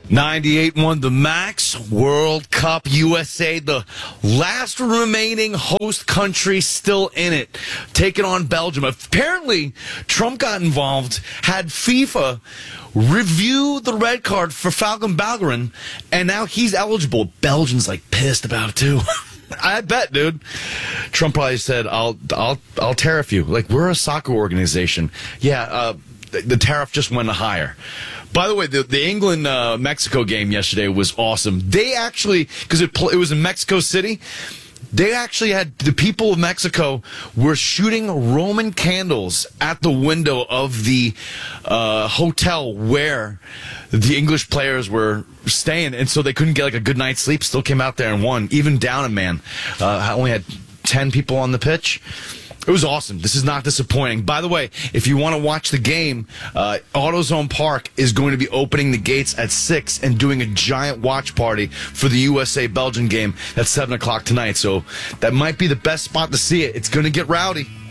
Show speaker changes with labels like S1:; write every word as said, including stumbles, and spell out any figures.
S1: ninety-eight won the Max World Cup. U S A, the last remaining host country still in it, taking on Belgium. Apparently, Trump got involved, had FIFA review the red card for Falcon Balgarin, and now he's eligible. Belgium's like pissed about it too. I bet, dude. Trump probably said, "I'll, I'll, I'll tariff you." Like, we're a soccer organization. Yeah, uh, the, the tariff just went higher. By the way, the, the England-Mexico game yesterday was awesome. They actually, because it, it was in Mexico City, they actually had, the people of Mexico were shooting Roman candles at the window of the uh, hotel where the English players were staying, and so they couldn't get like a good night's sleep. Still came out there and won, even down a man. Uh, only had ten people on the pitch. It was awesome. This is not disappointing. By the way, if you want to watch the game, uh, AutoZone Park is going to be opening the gates at six and doing a giant watch party for the U S A-Belgium game at seven o'clock tonight. So that might be the best spot to see it. It's going to get rowdy.